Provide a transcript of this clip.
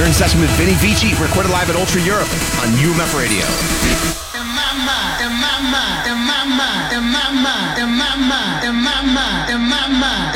You're in session with Vinny Vici, recorded live at Ultra Europe on UMF Radio. The mama.